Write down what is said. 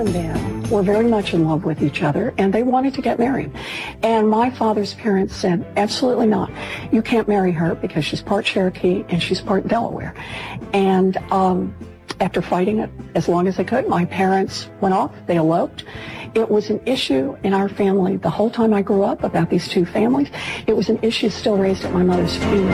and Dad were very much in love with each other, and they wanted to get married. And my father's parents said, absolutely not. You can't marry her because she's part Cherokee and she's part Delaware. And after fighting it as long as they could, my parents went off. They eloped. It was an issue in our family the whole time I grew up about these two families. It was an issue still raised at my mother's funeral.